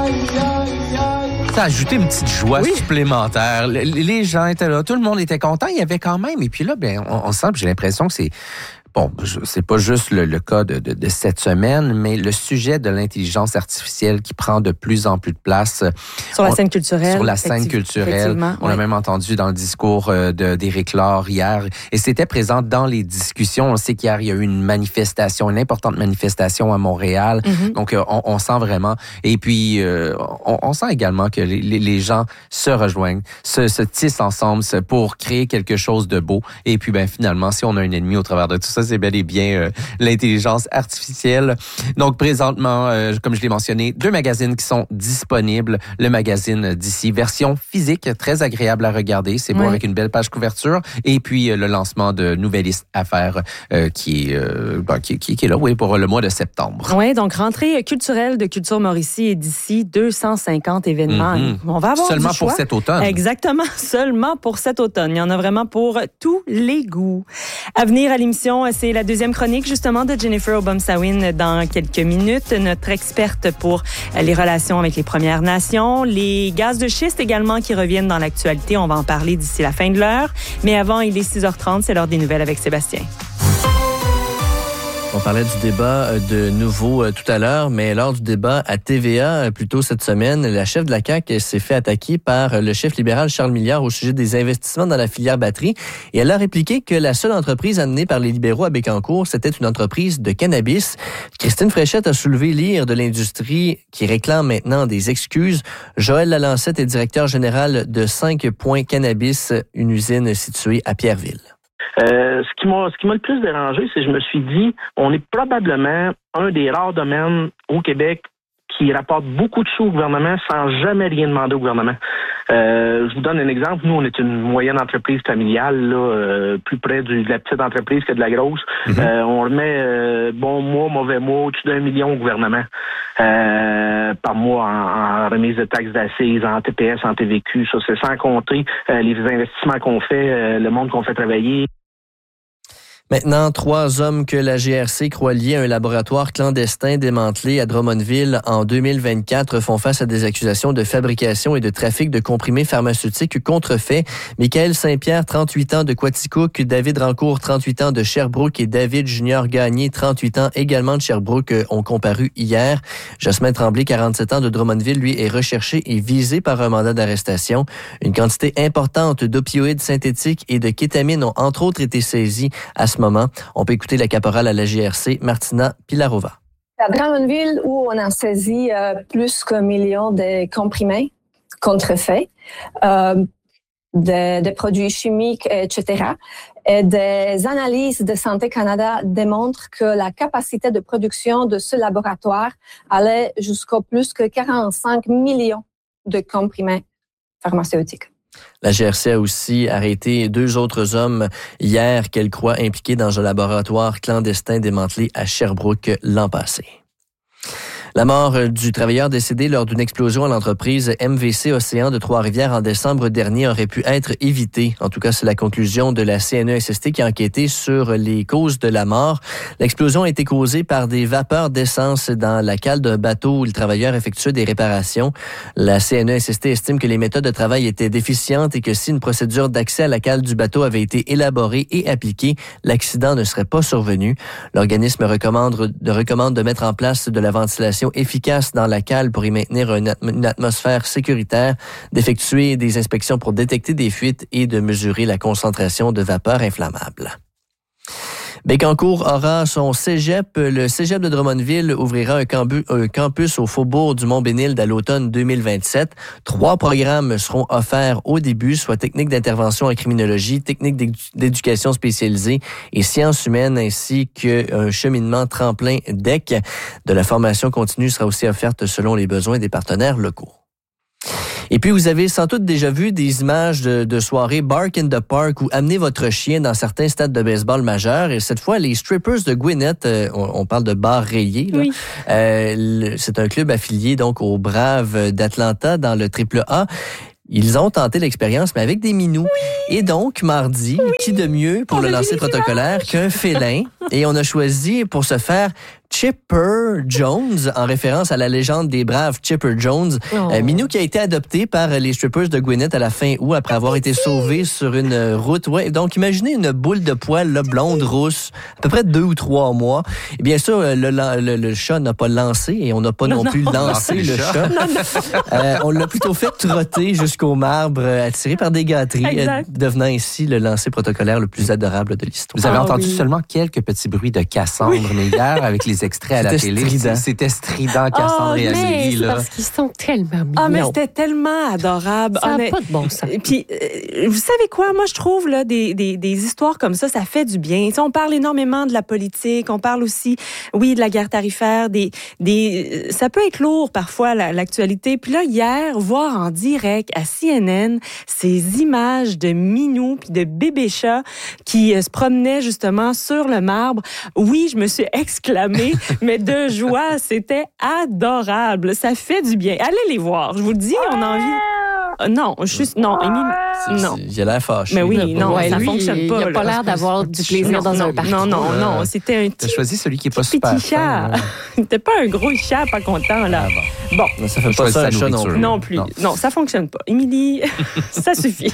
Ça a ajouté une petite joie supplémentaire. Les gens étaient là, tout le monde était content. Il y avait quand même. Et puis là, on sent, j'ai l'impression que c'est... Bon, c'est pas juste le cas de cette semaine, mais le sujet de l'intelligence artificielle qui prend de plus en plus de place sur la scène culturelle. Sur la scène culturelle. On l'a même entendu dans le discours d'Éric Lord hier. Et c'était présent dans les discussions. On sait qu'hier, il y a eu une importante manifestation à Montréal. Mm-hmm. Donc, on sent vraiment. Et puis, on sent également que les gens se rejoignent, se tissent ensemble pour créer quelque chose de beau. Et puis, finalement, si on a un ennemi au travers de tout ça, c'est bel et bien l'intelligence artificielle. Donc, présentement, comme je l'ai mentionné, 2 magazines qui sont disponibles. Le magazine d'ici, version physique, très agréable à regarder. C'est beau avec une belle page couverture. Et puis, le lancement de Nouvelliste Affaires qui est là, pour le mois de septembre. Oui, donc rentrée culturelle de Culture Mauricie et d'ici 250 événements. Mm-hmm. On va avoir seulement du choix. Pour cet automne. Exactement, seulement pour cet automne. Il y en a vraiment pour tous les goûts. À venir à l'émission, c'est la deuxième chronique, justement, de Jennifer Obomsawin dans quelques minutes. Notre experte pour les relations avec les Premières Nations. Les gaz de schiste également qui reviennent dans l'actualité. On va en parler d'ici la fin de l'heure. Mais avant, il est 6h30. C'est l'heure des nouvelles avec Sébastien. On parlait du débat de nouveau tout à l'heure, mais lors du débat à TVA plus tôt cette semaine, la chef de la CAQ s'est fait attaquer par le chef libéral Charles Milliard au sujet des investissements dans la filière batterie. Et elle a répliqué que la seule entreprise amenée par les libéraux à Bécancour, c'était une entreprise de cannabis. Christine Fréchette a soulevé l'ire de l'industrie qui réclame maintenant des excuses. Joël Lalancette est directeur général de 5 Points Cannabis, une usine située à Pierreville. Ce qui m'a le plus dérangé, c'est que je me suis dit, on est probablement un des rares domaines au Québec qui rapporte beaucoup de sous au gouvernement sans jamais rien demander au gouvernement. Je vous donne un exemple. Nous, on est une moyenne entreprise familiale, là, plus près de la petite entreprise que de la grosse. Mm-hmm. On remet bon mois, mauvais mois, au-dessus d'1 million au gouvernement par mois en remise de taxes d'assises, en TPS, en TVQ. Ça, c'est sans compter les investissements qu'on fait, le monde qu'on fait travailler. Maintenant, 3 hommes que la GRC croit liés à un laboratoire clandestin démantelé à Drummondville en 2024 font face à des accusations de fabrication et de trafic de comprimés pharmaceutiques contrefaits. Michael Saint-Pierre, 38 ans de Quaticook, David Rancourt, 38 ans de Sherbrooke et David Junior Gagné, 38 ans également de Sherbrooke, ont comparu hier. Jasmin Tremblay, 47 ans de Drummondville, lui, est recherché et visé par un mandat d'arrestation. Une quantité importante d'opioïdes synthétiques et de kétamine ont entre autres été saisis à ce moment. On peut écouter la caporale à la GRC, Martina Pilarova. À Drummondville, où on a saisi plus qu'1 million de comprimés contrefaits, des produits chimiques, etc. Et des analyses de Santé Canada démontrent que la capacité de production de ce laboratoire allait jusqu'à plus que 45 millions de comprimés pharmaceutiques. La GRC a aussi arrêté 2 autres hommes hier qu'elle croit impliqués dans un laboratoire clandestin démantelé à Sherbrooke l'an passé. La mort du travailleur décédé lors d'une explosion à l'entreprise MVC Océan de Trois-Rivières en décembre dernier aurait pu être évitée. En tout cas, c'est la conclusion de la CNESST qui a enquêté sur les causes de la mort. L'explosion a été causée par des vapeurs d'essence dans la cale d'un bateau où le travailleur effectuait des réparations. La CNESST estime que les méthodes de travail étaient déficientes et que si une procédure d'accès à la cale du bateau avait été élaborée et appliquée, l'accident ne serait pas survenu. L'organisme recommande de mettre en place de la ventilation efficace dans la cale pour y maintenir une atmosphère sécuritaire, d'effectuer des inspections pour détecter des fuites et de mesurer la concentration de vapeur inflammable. Bécancour aura son cégep. Le cégep de Drummondville ouvrira un campus au faubourg du Mont-Bénilde à l'automne 2027. 3 programmes seront offerts au début, soit technique d'intervention en criminologie, technique d'éducation spécialisée et sciences humaines, ainsi qu'un cheminement tremplin DEC. De la formation continue sera aussi offerte selon les besoins des partenaires locaux. Et puis, vous avez sans doute déjà vu des images de soirées Bark in the Park où amenez votre chien dans certains stades de baseball majeurs. Et cette fois, les Strippers de Gwinnett, on parle de bar rayé. Là. Oui. C'est un club affilié donc aux Braves d'Atlanta dans le AAA. Ils ont tenté l'expérience, mais avec des minous. Oui. Et donc, mardi, qui de mieux pour le lancer protocolaire qu'un félin? Et on a choisi, pour ce faire, Chipper Jones, en référence à la légende des braves Chipper Jones. Minou qui a été adopté par les strippers de Gwinnett à la fin août après avoir été sauvé sur une route. Ouais, donc, imaginez une boule de poils là, blonde, rousse, à peu près 2 ou 3 mois. Et bien sûr, le chat n'a pas lancé et on n'a pas non plus lancé le chat. On l'a plutôt fait trotter jusqu'au marbre, attiré par des gâteries, devenant ainsi le lancer protocolaire le plus adorable de l'histoire. Vous avez entendu seulement quelques petits bruits de Cassandre, mais hier, avec les extraits à la télé, c'était strident, Cassandre et Amélie. C'est parce qu'ils sont tellement mignons. Ah, mais c'était tellement adorable. Ça n'a pas de bon sens. Puis, vous savez quoi? Moi, je trouve là, des histoires comme ça fait du bien. T'sais, on parle énormément de la politique, on parle aussi, oui, de la guerre tarifaire. Ça peut être lourd parfois, l'actualité. Puis là, hier, voir en direct à CNN ces images de Minou puis de bébé chat qui se promenaient justement sur le marbre. Oui, je me suis exclamée, mais de joie, c'était adorable. Ça fait du bien. Allez les voir. Je vous le dis, on a envie... Non, Émilie, non. Il a l'air fâché. Mais oui, non, ça fonctionne pas. Il n'a pas l'air d'avoir du plaisir dans un parc. Non, c'était un petit... T'as choisi celui qui est pas super petit chat. C'était pas un gros chat pas content, là. Bon. Mais ça fait pas ça un chat non plus. Non plus. Non, ça fonctionne pas. Émilie, ça suffit.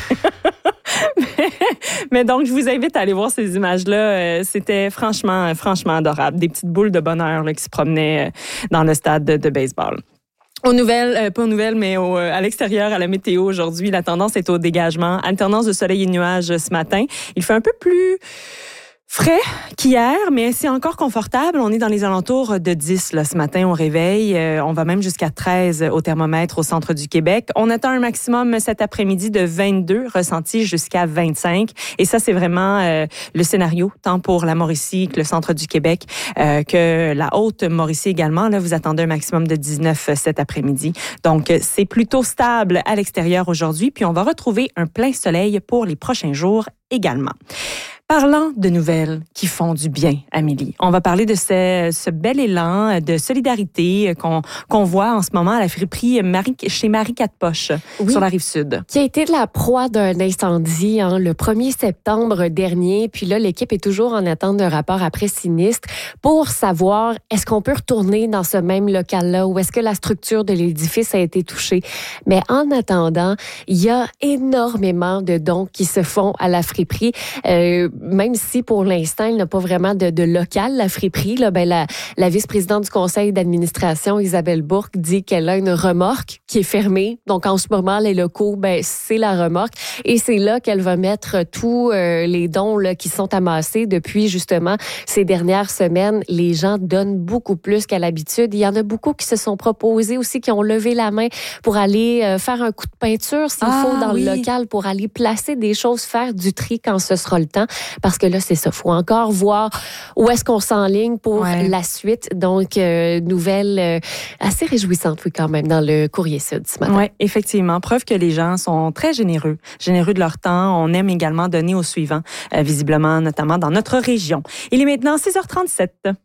Mais donc, je vous invite à aller voir ces images-là. C'était franchement adorable. Des petites boules de bonheur là, qui se promenaient dans le stade de baseball. Aux nouvelles, pas aux nouvelles, mais à l'extérieur, à la météo aujourd'hui, la tendance est au dégagement. Alternance de soleil et de nuages ce matin. Il fait un peu plus frais qu'hier, mais c'est encore confortable. On est dans les alentours de 10 là, ce matin au réveil. On va même jusqu'à 13 au thermomètre au centre du Québec. On attend un maximum cet après-midi de 22, ressenti jusqu'à 25. Et ça, c'est vraiment le scénario, tant pour la Mauricie que le centre du Québec, que la Haute-Mauricie également. Là, vous attendez un maximum de 19 cet après-midi. Donc, c'est plutôt stable à l'extérieur aujourd'hui. Puis, on va retrouver un plein soleil pour les prochains jours également. Parlant de nouvelles qui font du bien, Amélie, on va parler de ce bel élan de solidarité qu'on voit en ce moment à la friperie chez Marie Quatre-Poches, sur la Rive-Sud. Qui a été la proie d'un incendie le 1er septembre dernier. Puis là, l'équipe est toujours en attente d'un rapport après sinistre pour savoir est-ce qu'on peut retourner dans ce même local-là ou est-ce que la structure de l'édifice a été touchée. Mais en attendant, il y a énormément de dons qui se font à la friperie. Même si pour l'instant, il n'y a pas vraiment de local, la friperie, là, la vice-présidente du conseil d'administration, Isabelle Bourque, dit qu'elle a une remorque qui est fermée. Donc, en ce moment, les locaux, c'est la remorque. Et c'est là qu'elle va mettre tous les dons là, qui sont amassés depuis, justement, ces dernières semaines. Les gens donnent beaucoup plus qu'à l'habitude. Il y en a beaucoup qui se sont proposés aussi, qui ont levé la main pour aller faire un coup de peinture, s'il faut, dans le local, pour aller placer des choses, faire du tri quand ce sera le temps. Parce que là, c'est ça. Il faut encore voir où est-ce qu'on s'enligne pour la suite. Donc, nouvelle assez réjouissante, oui, quand même, dans le Courrier Sud ce matin. Oui, effectivement. Preuve que les gens sont très généreux de leur temps. On aime également donner aux suivants, visiblement, notamment dans notre région. Il est maintenant 6h37.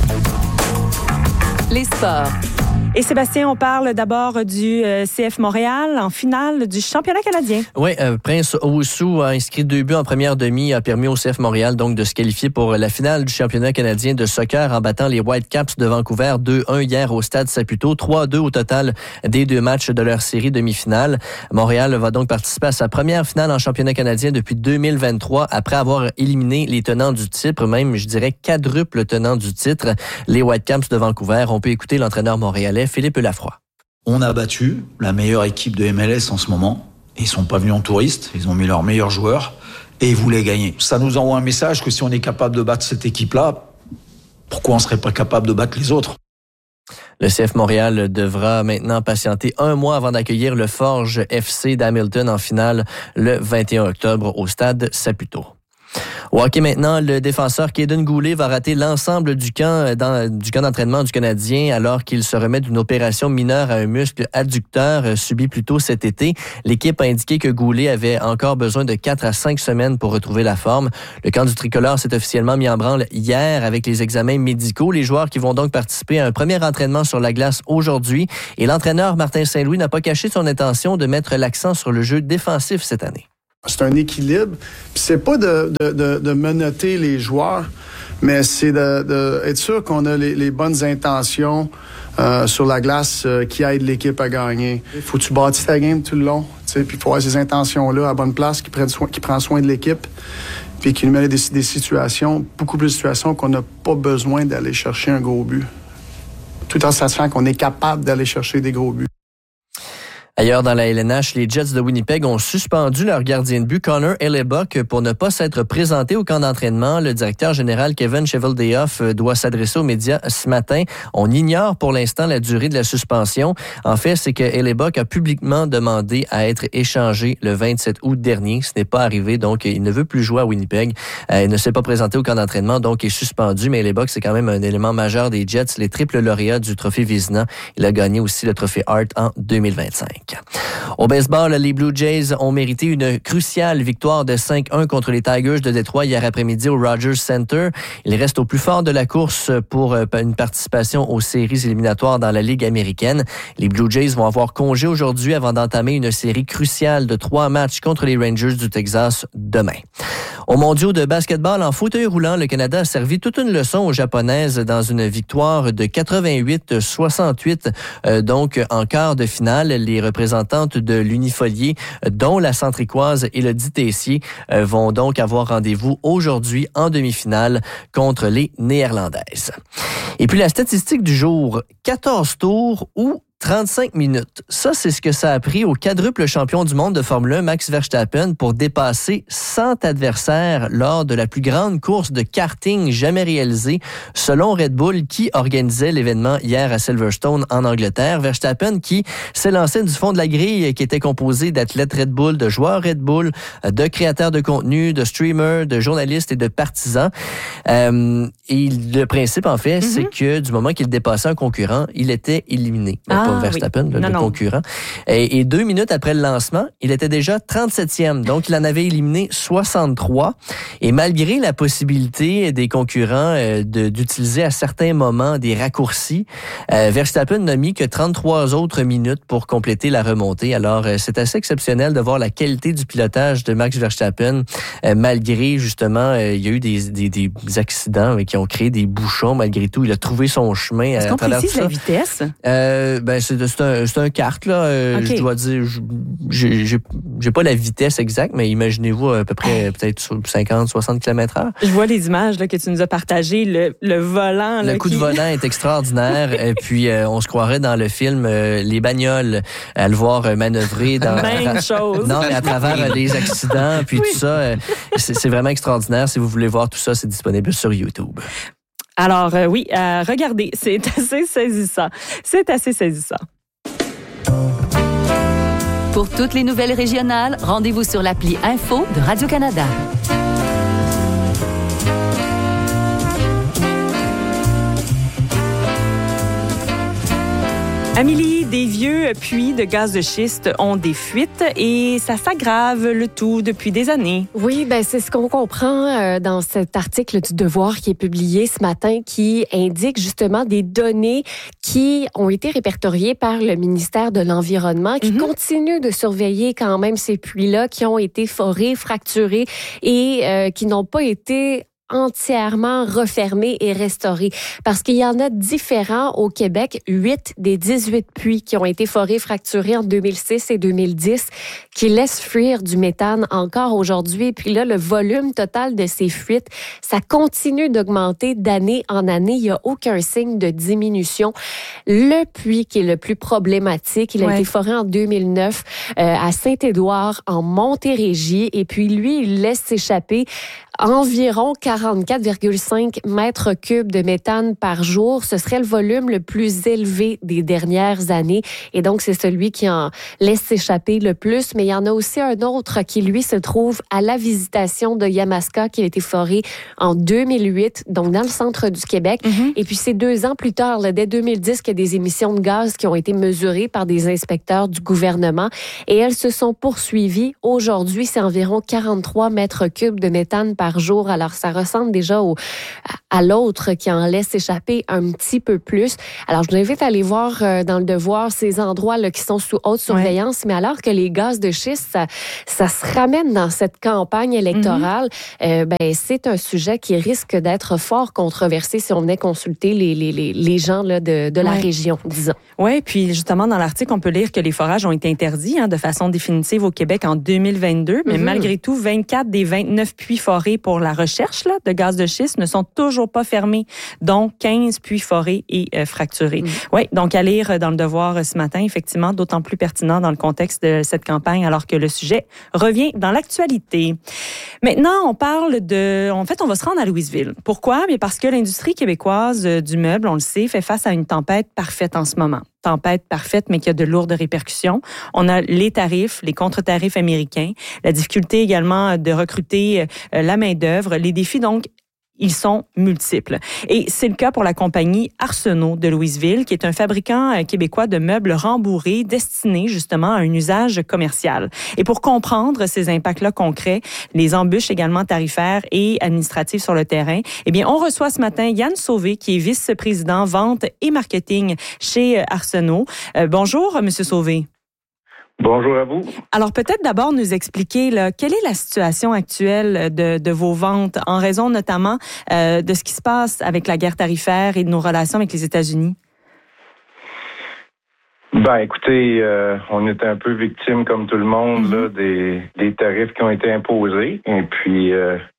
Les sports. Et Sébastien, on parle d'abord du CF Montréal en finale du championnat canadien. Oui, Prince Owusu a inscrit 2 buts en première demi, a permis au CF Montréal donc de se qualifier pour la finale du championnat canadien de soccer en battant les Whitecaps de Vancouver 2-1 hier au Stade Saputo, 3-2 au total des 2 matchs de leur série demi-finale. Montréal va donc participer à sa première finale en championnat canadien depuis 2023 après avoir éliminé les tenants du titre, même je dirais quadruple tenant du titre, les Whitecaps de Vancouver. On peut écouter l'entraîneur montréalais Philippe Lafroy. On a battu la meilleure équipe de MLS en ce moment. Ils sont pas venus en touristes, ils ont mis leurs meilleurs joueurs et ils voulaient gagner. Ça nous envoie un message que si on est capable de battre cette équipe-là, pourquoi on serait pas capable de battre les autres? Le CF Montréal devra maintenant patienter 1 mois avant d'accueillir le Forge FC d'Hamilton en finale le 21 octobre au Stade Saputo. Au hockey maintenant, le défenseur Kaden Goulet va rater l'ensemble du camp d'entraînement du Canadien alors qu'il se remet d'une opération mineure à un muscle adducteur subi plus tôt cet été. L'équipe a indiqué que Goulet avait encore besoin de 4 à 5 semaines pour retrouver la forme. Le camp du tricolore s'est officiellement mis en branle hier avec les examens médicaux. Les joueurs qui vont donc participer à un premier entraînement sur la glace aujourd'hui. Et l'entraîneur Martin Saint-Louis n'a pas caché son intention de mettre l'accent sur le jeu défensif cette année. C'est un équilibre. Puis c'est pas de menotter les joueurs, Mais c'est d'être sûr qu'on a les bonnes intentions sur la glace qui aident l'équipe à gagner. Il faut que tu bâtisses ta game tout le long, puis il faut avoir ces intentions-là à bonne place, qui prend soin de l'équipe, puis qui nous met des situations, beaucoup plus de situations qu'on n'a pas besoin d'aller chercher un gros but. Tout en sachant qu'on est capable d'aller chercher des gros buts. Ailleurs dans la LNH, les Jets de Winnipeg ont suspendu leur gardien de but Connor Hellebuyck pour ne pas s'être présenté au camp d'entraînement. Le directeur général Kevin Cheveldayoff doit s'adresser aux médias ce matin. On ignore pour l'instant la durée de la suspension. En fait, c'est que Hellebuyck a publiquement demandé à être échangé le 27 août dernier. Ce n'est pas arrivé, donc il ne veut plus jouer à Winnipeg. Il ne s'est pas présenté au camp d'entraînement, donc il est suspendu. Mais Hellebuyck, c'est quand même un élément majeur des Jets, les triples lauréats du trophée Vizina. Il a gagné aussi le trophée Hart en 2025. Au baseball, les Blue Jays ont mérité une cruciale victoire de 5-1 contre les Tigers de Détroit hier après-midi au Rogers Center. Ils restent au plus fort de la course pour une participation aux séries éliminatoires dans la Ligue américaine. Les Blue Jays vont avoir congé aujourd'hui avant d'entamer une série cruciale de 3 matchs contre les Rangers du Texas demain. Aux mondiaux de basketball en fauteuil roulant, le Canada a servi toute une leçon aux Japonaises dans une victoire de 88-68, donc en quart de finale. Les représentantes de l'Unifolier, dont la Centricoise Élodie Tessier, vont donc avoir rendez-vous aujourd'hui en demi-finale contre les Néerlandaises. Et puis la statistique du jour, 14 tours ou 35 minutes. Ça, c'est ce que ça a pris au quadruple champion du monde de Formule 1, Max Verstappen, pour dépasser 100 adversaires lors de la plus grande course de karting jamais réalisée, selon Red Bull, qui organisait l'événement hier à Silverstone, en Angleterre. Verstappen, qui s'est lancé du fond de la grille, qui était composé d'athlètes Red Bull, de joueurs Red Bull, de créateurs de contenu, de streamers, de journalistes et de partisans. Et le principe, en fait, c'est que du moment qu'il dépassait un concurrent, il était éliminé. Verstappen, oui. le concurrent. Et 2 minutes après le lancement, il était déjà 37e. Donc, il en avait éliminé 63. Et malgré la possibilité des concurrents d'utiliser à certains moments des raccourcis, Verstappen n'a mis que 33 autres minutes pour compléter la remontée. Alors, c'est assez exceptionnel de voir la qualité du pilotage de Max Verstappen, malgré, justement, il y a eu des accidents qui ont créé des bouchons. Malgré tout, il a trouvé son chemin. Est-ce qu'on précise la vitesse? C'est un kart, là. Je dois dire, j'ai pas la vitesse exacte, mais imaginez-vous à peu près peut-être 50-60 km/h. Je vois les images là, que tu nous as partagées, le volant. Le coup de volant est extraordinaire. Et puis, on se croirait dans le film Les bagnoles, à le voir manœuvrer dans... Même chose. Non, mais à travers les accidents, puis tout ça. C'est vraiment extraordinaire. Si vous voulez voir tout ça, c'est disponible sur YouTube. Alors oui, regardez, c'est assez saisissant. C'est assez saisissant. Pour toutes les nouvelles régionales, rendez-vous sur l'appli Info de Radio-Canada. Amélie, des vieux puits de gaz de schiste ont des fuites et ça s'aggrave le tout depuis des années. Oui, ben c'est ce qu'on comprend dans cet article du Devoir qui est publié ce matin qui indique justement des données qui ont été répertoriées par le ministère de l'Environnement qui continue de surveiller quand même ces puits-là qui ont été forés, fracturés et qui n'ont pas été entièrement refermés et restaurés. Parce qu'il y en a différents au Québec, 8 des 18 puits qui ont été forés, fracturés en 2006 et 2010, qui laissent fuir du méthane encore aujourd'hui. Puis là, le volume total de ces fuites, ça continue d'augmenter d'année en année. Il n'y a aucun signe de diminution. Le puits qui est le plus problématique, il a été foré en 2009 à Saint-Édouard, en Montérégie. Et puis lui, il laisse s'échapper environ 44,5 mètres cubes de méthane par jour. Ce serait le volume le plus élevé des dernières années. Et donc, c'est celui qui en laisse s'échapper le plus. Mais il y en a aussi un autre qui, lui, se trouve à la Visitation de Yamaska, qui a été foré en 2008, donc dans le centre du Québec. Et puis, c'est 2 ans plus tard, là, dès 2010, qu'il y a des émissions de gaz qui ont été mesurées par des inspecteurs du gouvernement. Et elles se sont poursuivies. Aujourd'hui, c'est environ 43 mètres cubes de méthane par jour. Alors, ça ressemble déjà à l'autre qui en laisse échapper un petit peu plus. Alors, je vous invite à aller voir dans le Devoir ces endroits là, qui sont sous haute surveillance, mais alors que les gaz de schiste, ça se ramène dans cette campagne électorale, c'est un sujet qui risque d'être fort controversé si on venait consulter les gens là, de la région, disons. Oui, puis justement, dans l'article, on peut lire que les forages ont été interdits de façon définitive au Québec en 2022, mais malgré tout, 24 des 29 puits forés pour la recherche là, de gaz de schiste ne sont toujours pas fermés, dont 15 puits forés et fracturés. Oui, donc à lire dans le Devoir ce matin, effectivement, d'autant plus pertinent dans le contexte de cette campagne, alors que le sujet revient dans l'actualité. Maintenant, on parle en fait, on va se rendre à Louisville. Pourquoi? Bien parce que l'industrie québécoise du meuble, on le sait, fait face à une tempête parfaite en ce moment. Tempête parfaite, mais qui a de lourdes répercussions. On a les tarifs, les contre-tarifs américains, la difficulté également de recruter la main-d'œuvre, les défis, donc, ils sont multiples. Et c'est le cas pour la compagnie Arsenault de Louisville, qui est un fabricant québécois de meubles rembourrés destinés justement à un usage commercial. Et pour comprendre ces impacts-là concrets, les embûches également tarifaires et administratives sur le terrain, eh bien, on reçoit ce matin Yann Sauvé, qui est vice-président vente et marketing chez Arsenault. Bonjour, Monsieur Sauvé. Bonjour à vous. Alors, peut-être d'abord nous expliquer là, quelle est la situation actuelle de vos ventes, en raison notamment de ce qui se passe avec la guerre tarifaire et de nos relations avec les États-Unis? Écoutez, on est un peu victime, comme tout le monde, là, des tarifs qui ont été imposés. Et puis,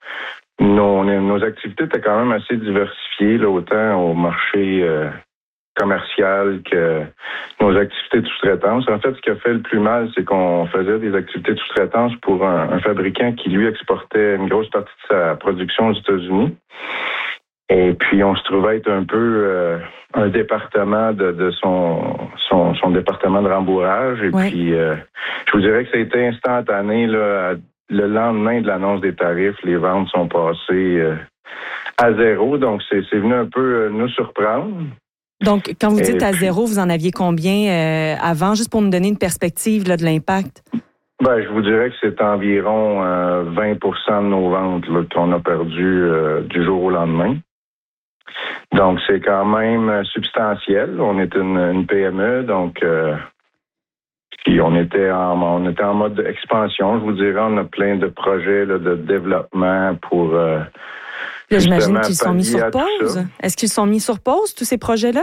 nos activités étaient quand même assez diversifiées, là, autant au marché commercial que nos activités de sous-traitance. En fait, ce qui a fait le plus mal, c'est qu'on faisait des activités de sous-traitance pour un fabricant qui, lui, exportait une grosse partie de sa production aux États-Unis. Et puis, on se trouvait être un peu un département de son département de rembourrage. Et puis, je vous dirais que ça a été instantané. Là, le lendemain de l'annonce des tarifs, les ventes sont passées à zéro. Donc, c'est venu un peu nous surprendre. Donc, quand vous dites à zéro, vous en aviez combien avant, juste pour nous donner une perspective là, de l'impact? Je vous dirais que c'est environ 20 de nos ventes là, qu'on a perdu du jour au lendemain. Donc, c'est quand même substantiel. On est une PME, donc puis on était en mode expansion. Je vous dirais, on a plein de projets là, de développement pour... J'imagine qu'ils sont mis sur pause. Est-ce qu'ils sont mis sur pause, tous ces projets-là?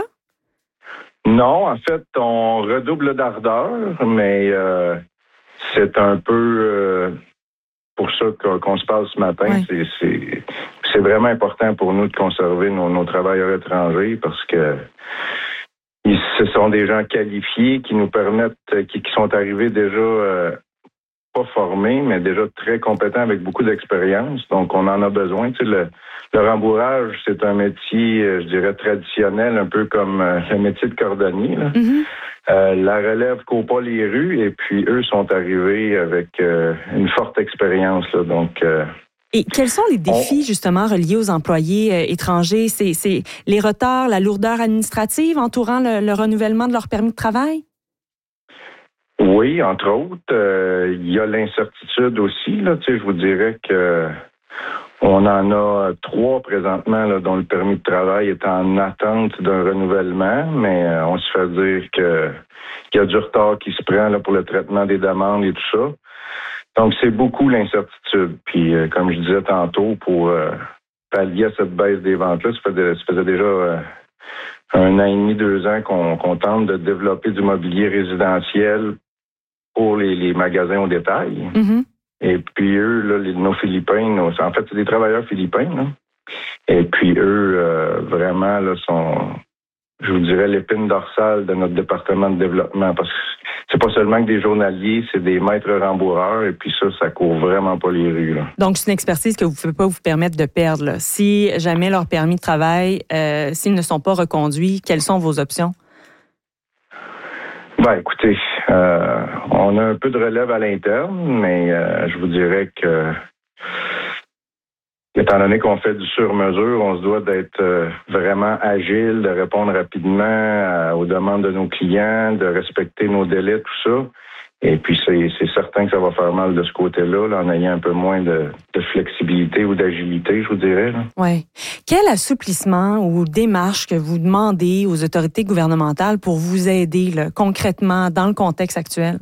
Non, en fait, on redouble d'ardeur, mais c'est un peu pour ça qu'on se passe ce matin. Ouais. C'est vraiment important pour nous de conserver nos travailleurs étrangers parce que ce sont des gens qualifiés qui nous permettent, qui sont arrivés déjà... pas formés, mais déjà très compétents avec beaucoup d'expérience. Donc, on en a besoin. Tu sais, le rembourrage, c'est un métier, je dirais, traditionnel, un peu comme le métier de cordonnier. Là. La relève court pas les rues et puis eux sont arrivés avec une forte expérience. Là, donc, et quels sont les défis, justement, reliés aux employés étrangers? C'est les retards, la lourdeur administrative entourant le renouvellement de leur permis de travail? Oui, entre autres. Il y a l'incertitude aussi. Là, tu sais, je vous dirais que on en a 3 présentement là, dont le permis de travail est en attente d'un renouvellement, mais on se fait dire qu'il y a du retard qui se prend là, pour le traitement des demandes et tout ça. Donc, c'est beaucoup l'incertitude. Puis, comme je disais tantôt, pour pallier à cette baisse des ventes-là, ça faisait déjà 1 an et demi, 2 ans qu'on tente de développer du mobilier résidentiel pour les magasins au détail. Et puis eux, là, nos Philippins, en fait, c'est des travailleurs philippins. Là. Et puis eux, vraiment, là, sont, je vous dirais, l'épine dorsale de notre département de développement. Parce que c'est pas seulement que des journaliers, c'est des maîtres rembourreurs. Et puis ça court vraiment pas les rues. Là. Donc, c'est une expertise que vous ne pouvez pas vous permettre de perdre. Là. Si jamais leur permis de travail, s'ils ne sont pas reconduits, quelles sont vos options? Écoutez, on a un peu de relève à l'interne, mais je vous dirais que, étant donné qu'on fait du sur-mesure, on se doit d'être vraiment agile, de répondre rapidement aux demandes de nos clients, de respecter nos délais, tout ça. Et puis, c'est certain que ça va faire mal de ce côté-là, là, en ayant un peu moins de flexibilité ou d'agilité, je vous dirais. Oui. Quel assouplissement ou démarche que vous demandez aux autorités gouvernementales pour vous aider là, concrètement dans le contexte actuel?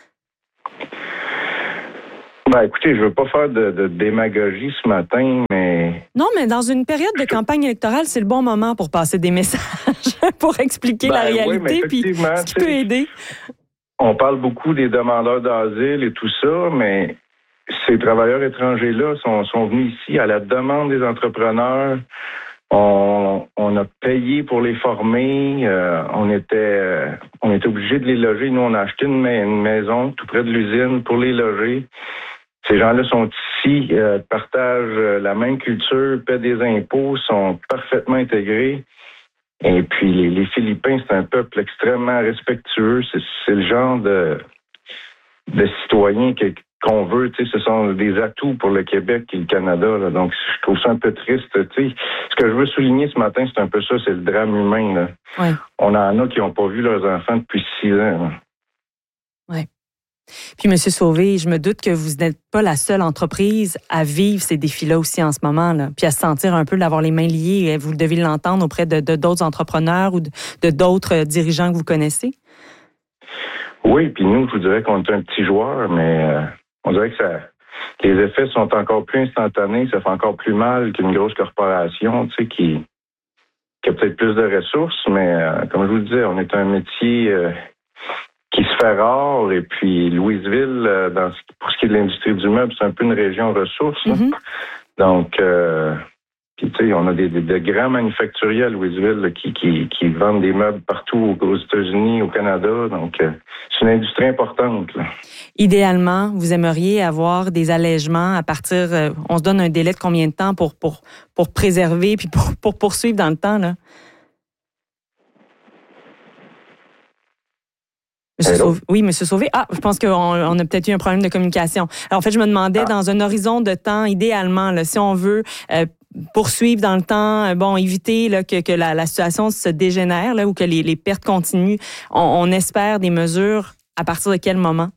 Écoutez, je veux pas faire de démagogie ce matin, mais... Non, mais dans une période de campagne électorale, c'est le bon moment pour passer des messages, pour expliquer la réalité, puis ce qui peut aider. On parle beaucoup des demandeurs d'asile et tout ça, mais ces travailleurs étrangers-là sont venus ici à la demande des entrepreneurs. On a payé pour les former. On était obligé de les loger. Nous, on a acheté une maison tout près de l'usine pour les loger. Ces gens-là sont ici, partagent la même culture, paient des impôts, sont parfaitement intégrés. Et puis, les Philippins, c'est un peuple extrêmement respectueux. C'est le genre de citoyens qu'on veut. Tu sais, ce sont des atouts pour le Québec et le Canada. Là. Donc, je trouve ça un peu triste. Tu sais. Ce que je veux souligner ce matin, c'est un peu ça, c'est le drame humain. Là. Ouais. On en a qui n'ont pas vu leurs enfants depuis 6 ans. Oui. Puis, M. Sauvé, je me doute que vous n'êtes pas la seule entreprise à vivre ces défis-là aussi en ce moment, là, puis à se sentir un peu d'avoir les mains liées. Vous devez l'entendre auprès de d'autres entrepreneurs ou de d'autres dirigeants que vous connaissez. Oui, puis nous, je vous dirais qu'on est un petit joueur, mais on dirait que les effets sont encore plus instantanés, ça fait encore plus mal qu'une grosse corporation, tu sais, qui a peut-être plus de ressources, mais comme je vous le disais, on est un métier... qui se fait rare. Et puis, Louisville, pour ce qui est de l'industrie du meuble, c'est un peu une région ressource. Mm-hmm. Donc, puis, tu sais, on a des grands manufacturiers à Louisville là, qui vendent des meubles partout aux États-Unis, au Canada. Donc, c'est une industrie importante. Là. Idéalement, vous aimeriez avoir des allègements à partir... on se donne un délai de combien de temps pour préserver puis pour poursuivre dans le temps, là? Oui, M. Sauvé. Je pense qu'on a peut-être eu un problème de communication. Alors, en fait, je me demandais, dans un horizon de temps, idéalement, là, si on veut poursuivre dans le temps, éviter là, que la situation se dégénère là, ou que les pertes continuent, on espère des mesures à partir de quel moment?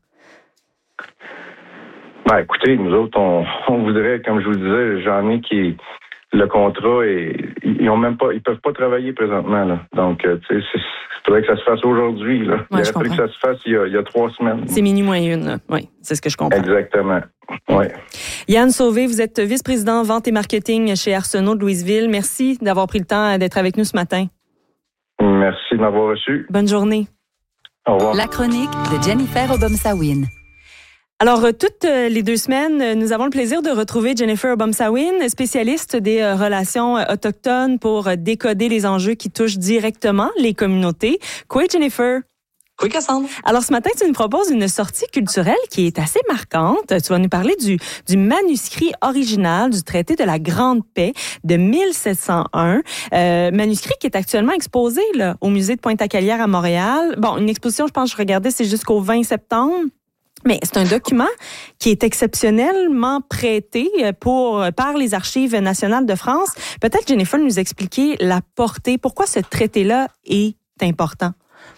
Écoutez, nous autres, on voudrait, comme je vous le disais, j'en ai qui... Le contrat, ils peuvent pas travailler présentement. Là. Donc, tu sais, il faudrait que ça se fasse aujourd'hui. Là. Il aurait fallu que ça se fasse il y a 3 semaines. C'est minuit moins 1. Oui, c'est ce que je comprends. Exactement. Oui. Yann Sauvé, vous êtes vice-président vente et marketing chez Arsenault de Louisville. Merci d'avoir pris le temps d'être avec nous ce matin. Merci de m'avoir reçu. Bonne journée. Au revoir. La chronique de Jennifer Obomsawin. Alors, toutes les 2 semaines, nous avons le plaisir de retrouver Jennifer Obomsawin, spécialiste des relations autochtones pour décoder les enjeux qui touchent directement les communautés. Quoi, Jennifer? Oui, Cassandre. Alors, ce matin, tu nous proposes une sortie culturelle qui est assez marquante. Tu vas nous parler du manuscrit original du traité de la Grande Paix de 1701. Manuscrit qui est actuellement exposé là, au musée de Pointe-à-Calière à Montréal. Bon, une exposition, je pense, je regardais, c'est jusqu'au 20 septembre. Mais c'est un document qui est exceptionnellement prêté par les Archives nationales de France. Peut-être, Jennifer, nous expliquer la portée. Pourquoi ce traité-là est important?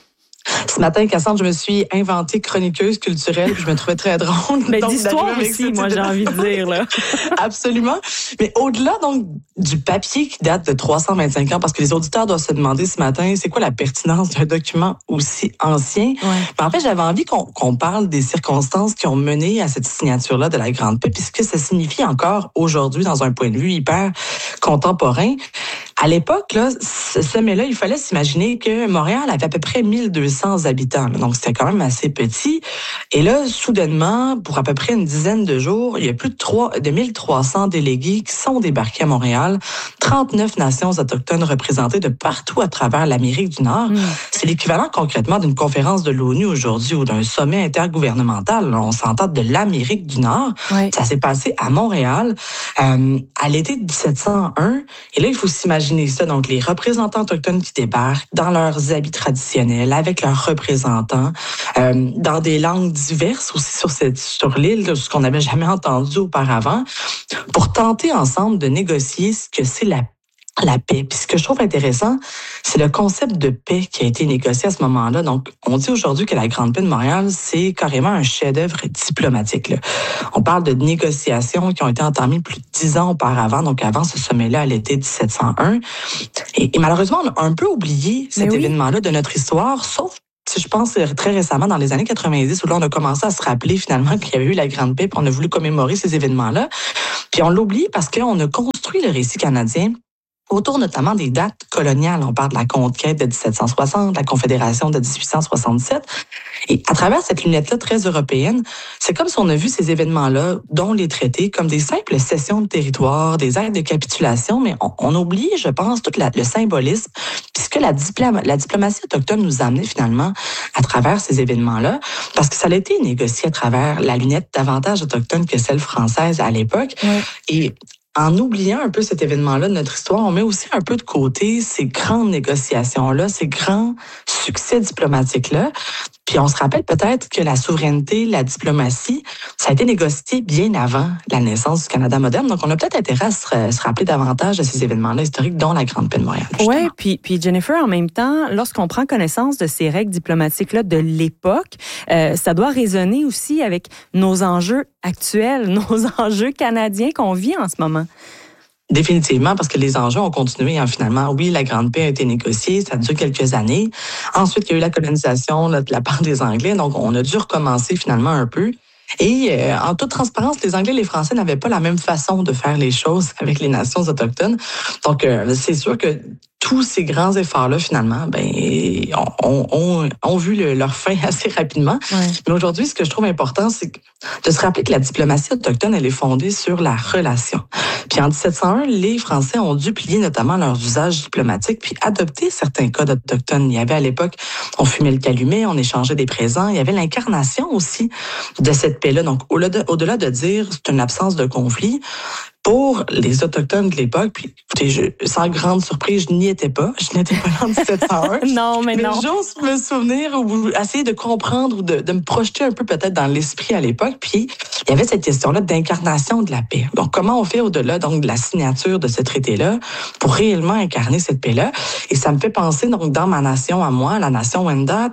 Ce matin, Cassandre, je me suis inventée chroniqueuse culturelle, puis je me trouvais très drôle. Mais d'histoire aussi, moi, j'ai envie de dire, là. Absolument. Mais au-delà, donc, du papier qui date de 325 ans, parce que les auditeurs doivent se demander ce matin, c'est quoi la pertinence d'un document aussi ancien? Ouais. Mais en fait, j'avais envie qu'on parle des circonstances qui ont mené à cette signature-là de la Grande Paix, puisque ça signifie encore aujourd'hui, dans un point de vue hyper contemporain. À l'époque, là, ce sommet-là, il fallait s'imaginer que Montréal avait à peu près 1200 habitants. Donc, c'était quand même assez petit. Et là, soudainement, pour à peu près une dizaine de jours, il y a plus de 1300 délégués qui sont débarqués à Montréal. 39 nations autochtones représentées de partout à travers l'Amérique du Nord. C'est l'équivalent concrètement d'une conférence de l'ONU aujourd'hui ou d'un sommet intergouvernemental. On s'entend de l'Amérique du Nord. Ouais. Ça s'est passé à Montréal à l'été 1701. Et là, il faut s'imaginer ça, donc les représentants autochtones qui débarquent dans leurs habits traditionnels, avec leurs représentants, dans des langues diverses aussi sur l'île, ce qu'on n'avait jamais entendu auparavant, pour tenter ensemble de négocier ce que c'est la paix. Puis ce que je trouve intéressant, c'est le concept de paix qui a été négocié à ce moment-là. Donc, on dit aujourd'hui que la Grande Paix de Montréal, c'est carrément un chef-d'œuvre diplomatique, là. On parle de négociations qui ont été entamées plus de 10 ans auparavant, donc avant ce sommet-là, à l'été 1701. Et malheureusement, on a un peu oublié cet événement-là de notre histoire, sauf je pense très récemment, dans les années 90, où là, on a commencé à se rappeler finalement qu'il y avait eu la Grande Paix, puis on a voulu commémorer ces événements-là. Puis on l'oublie parce qu'on a construit le récit canadien autour notamment des dates coloniales. On parle de la conquête de 1760, la Confédération de 1867. Et à travers cette lunette-là très européenne, c'est comme si on a vu ces événements-là, dont les traités, comme des simples cessions de territoire, des actes de capitulation, mais on oublie, je pense, tout le symbolisme, puisque la diplomatie autochtone nous a amené finalement à travers ces événements-là, parce que ça a été négocié à travers la lunette davantage autochtone que celle française à l'époque. Et en oubliant un peu cet événement-là de notre histoire, on met aussi un peu de côté ces grandes négociations-là, ces grands succès diplomatiques-là. Puis on se rappelle peut-être que la souveraineté, la diplomatie, ça a été négocié bien avant la naissance du Canada moderne. Donc on a peut-être intérêt à se rappeler davantage de ces événements-là historiques, dont la Grande Paix de Montréal. Oui, puis Jennifer, en même temps, lorsqu'on prend connaissance de ces règles diplomatiques-là de l'époque, ça doit résonner aussi avec nos enjeux actuels, nos enjeux canadiens qu'on vit en ce moment. Définitivement, parce que les enjeux ont continué. Finalement, oui, la Grande Paix a été négociée, ça a duré quelques années. Ensuite, il y a eu la colonisation là, de la part des Anglais, donc on a dû recommencer finalement un peu. Et en toute transparence, les Anglais et les Français n'avaient pas la même façon de faire les choses avec les nations autochtones. Donc, c'est sûr que tous ces grands efforts-là, finalement, ont vu leur fin assez rapidement. Mais aujourd'hui, ce que je trouve important, c'est de se rappeler que la diplomatie autochtone, elle est fondée sur la relation. Puis en 1701, les Français ont dû plier notamment leurs usages diplomatiques puis adopter certains codes autochtones. Il y avait à l'époque, on fumait le calumet, on échangeait des présents. Il y avait l'incarnation aussi de cette paix-là. Donc, au-delà de dire c'est une absence de conflit, pour les Autochtones de l'époque, puis écoutez, sans grande surprise, je n'y étais pas. Je n'étais pas là en 1701. mais non. J'ose me souvenir ou essayer de comprendre ou de me projeter un peu peut-être dans l'esprit à l'époque. Puis, il y avait cette question-là d'incarnation de la paix. Donc, comment on fait au-delà donc de la signature de ce traité-là pour réellement incarner cette paix-là? Et ça me fait penser, donc, dans ma nation à moi, la nation Wendat,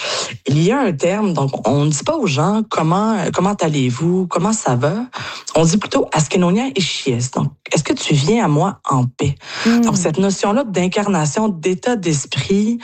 il y a un terme, donc, on ne dit pas aux gens comment allez-vous, comment ça va. On dit plutôt Askenonia et donc, est-ce que tu viens à moi en paix? Donc, cette notion-là d'incarnation, d'état d'esprit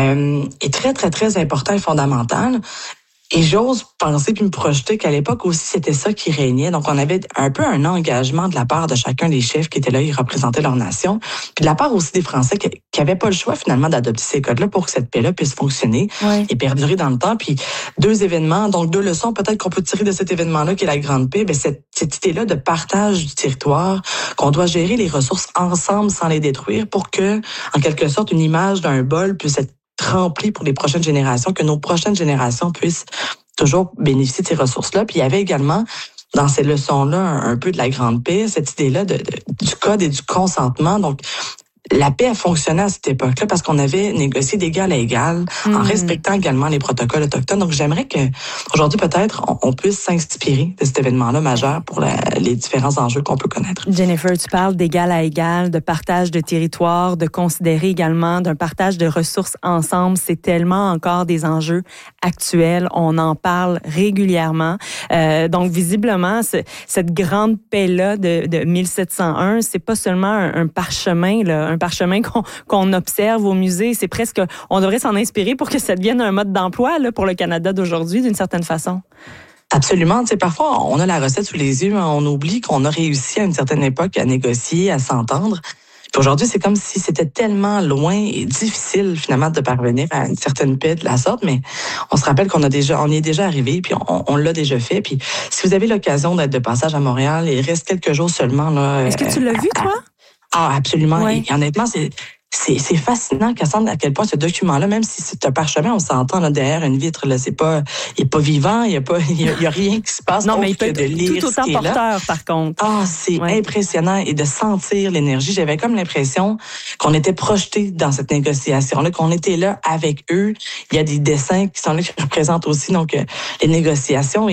est très, très, très importante et fondamentale. Et j'ose penser puis me projeter qu'à l'époque aussi, c'était ça qui régnait. Donc, on avait un peu un engagement de la part de chacun des chefs qui étaient là, ils représentaient leur nation. Puis de la part aussi des Français qui n'avaient pas le choix finalement d'adopter ces codes-là pour que cette paix-là puisse fonctionner et perdurer dans le temps. Puis deux événements, donc deux leçons peut-être qu'on peut tirer de cet événement-là qui est la Grande Paix, cette idée-là de partage du territoire, qu'on doit gérer les ressources ensemble sans les détruire pour que, en quelque sorte, une image d'un bol puisse être rempli pour les prochaines générations, que nos prochaines générations puissent toujours bénéficier de ces ressources-là. Puis il y avait également, dans ces leçons-là, un peu de la Grande Paix, cette idée-là du code et du consentement. Donc, la paix a fonctionné à cette époque-là parce qu'on avait négocié d'égal à égal en respectant également les protocoles autochtones. Donc, j'aimerais qu'aujourd'hui, peut-être, on puisse s'inspirer de cet événement-là majeur pour les différents enjeux qu'on peut connaître. Jennifer, tu parles d'égal à égal, de partage de territoire, de considérer également d'un partage de ressources ensemble. C'est tellement encore des enjeux actuels. On en parle régulièrement. Donc, visiblement, cette grande paix-là de 1701, c'est pas seulement un parchemin, là, un parchemin qu'on observe au musée. C'est presque, on devrait s'en inspirer pour que ça devienne un mode d'emploi là, pour le Canada d'aujourd'hui, d'une certaine façon. Absolument. Tu sais, parfois, on a la recette sous les yeux, mais on oublie qu'on a réussi à une certaine époque à négocier, à s'entendre. Puis aujourd'hui, c'est comme si c'était tellement loin et difficile, finalement, de parvenir à une certaine paix de la sorte, mais on se rappelle on y est déjà arrivé, puis on l'a déjà fait. Puis si vous avez l'occasion d'être de passage à Montréal, il reste quelques jours seulement, là. Est-ce que tu l'as vu, toi? Ah, absolument. Ouais. Et honnêtement, c'est fascinant, Cassandre, à quel point ce document-là, même si c'est un parchemin, on s'entend là, derrière une vitre, là, il est pas vivant, il y a rien qui se passe. Non, mais il peut être tout autant porteur, par contre. Ah, c'est impressionnant et de sentir l'énergie. J'avais comme l'impression qu'on était projetés dans cette négociation-là, qu'on était là avec eux. Il y a des dessins qui sont là, qui représentent aussi donc les négociations et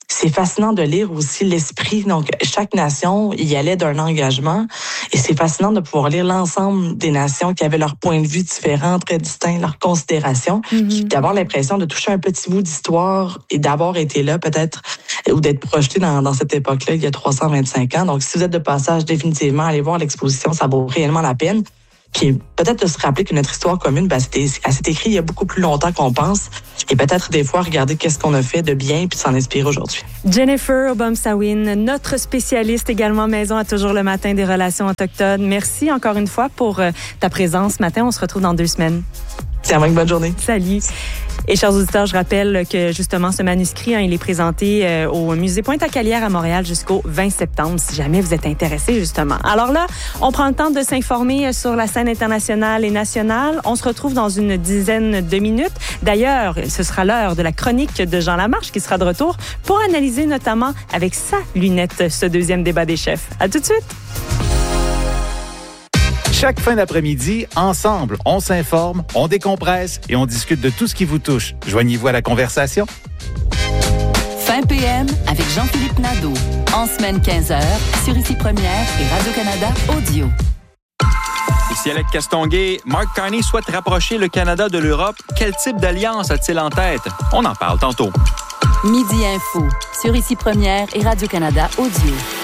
c'est fascinant de lire aussi l'esprit. Donc, chaque nation y allait d'un engagement. Et c'est fascinant de pouvoir lire l'ensemble des nations qui avaient leurs points de vue différents, très distincts, leurs considérations. D'avoir l'impression de toucher un petit bout d'histoire et d'avoir été là, peut-être, ou d'être projeté dans cette époque-là, il y a 325 ans. Donc, si vous êtes de passage, définitivement, allez voir l'exposition, ça vaut réellement la peine. Puis peut-être de se rappeler que notre histoire commune, elle s'est écrite il y a beaucoup plus longtemps qu'on pense. Et peut-être des fois regarder qu'est-ce qu'on a fait de bien puis s'en inspirer aujourd'hui. Jennifer Obomsawin, notre spécialiste également maison à Toujours le matin des relations autochtones. Merci encore une fois pour ta présence ce matin. On se retrouve dans 2 semaines. C'est à moi, une bonne journée. Salut. Et chers auditeurs, je rappelle que justement ce manuscrit, il est présenté au Musée Pointe-à-Calière à Montréal jusqu'au 20 septembre, si jamais vous êtes intéressés justement. Alors là, on prend le temps de s'informer sur la scène internationale et nationale. On se retrouve dans une dizaine de minutes. D'ailleurs, ce sera l'heure de la chronique de Jean Lamarche qui sera de retour pour analyser notamment avec sa lunette ce 2e débat des chefs. À tout de suite. Chaque fin d'après-midi, ensemble, on s'informe, on décompresse et on discute de tout ce qui vous touche. Joignez-vous à la conversation. Fin PM avec Jean-Philippe Nadeau. En semaine 15h, sur Ici Première et Radio-Canada Audio. Ici Alec Castonguay. Mark Carney souhaite rapprocher le Canada de l'Europe. Quel type d'alliance a-t-il en tête? On en parle tantôt. Midi Info, sur Ici Première et Radio-Canada Audio.